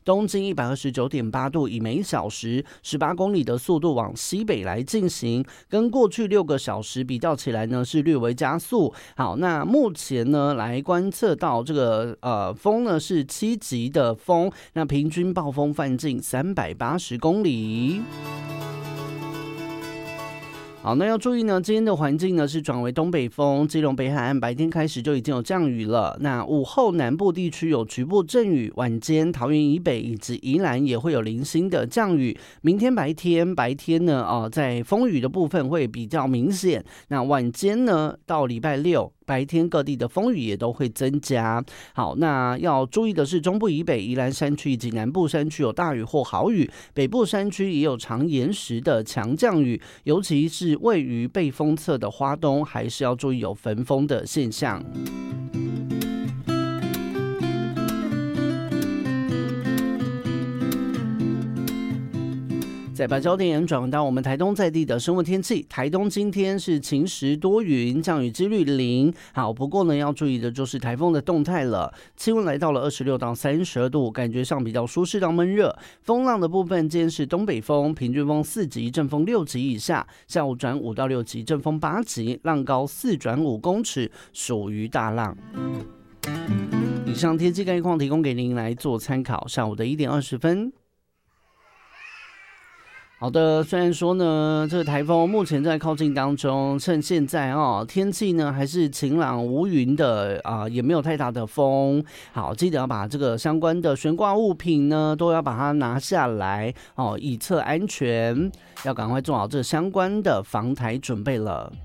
东经129.8度，以每小时18公里的速度往西北来进行，跟过去6个小时比较起来呢，是略微加速。好，那目前呢来观测到这个风呢是7级的风，那平均暴风范径380公里。好，那要注意呢，今天的环境呢是转为东北风，基隆北海岸白天开始就已经有降雨了。那午后南部地区有局部阵雨，晚间桃园以北以及宜兰也会有零星的降雨。明天白天呢，在风雨的部分会比较明显。那晚间呢，到礼拜六。白天各地的风雨也都会增加。好，那要注意的是，中部以北、宜兰山区以及南部山区有大雨或豪雨，北部山区也有长延时的强降雨，尤其是位于背风侧的花东，还是要注意有焚风的现象。再把焦点转到我们台东在地的生物天气，台东今天是晴时多云，降雨几率0。好，不过呢，要注意的就是台风的动态了。气温来到了26到32度，感觉上比较舒适到闷热。风浪的部分，今天是东北风，平均风4级，阵风6级以下；下午转5到6级，阵风8级，浪高4转5公尺，属于大浪。以上天气概况提供给您来做参考。下午的1点20分。好的，虽然说呢，这个台风目前在靠近当中，趁现在天气呢还是晴朗无云的也没有太大的风。好，记得要把这个相关的悬挂物品呢都要把它拿下来以测安全，要赶快做好这相关的防台准备了。